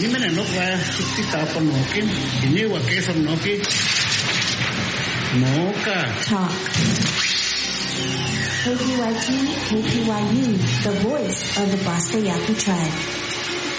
Nimene nokwa tikita panokin, iniwa kesam noki. Moka. Talk. KPYT, KPYU, the voice of the Basta Yaqui tribe.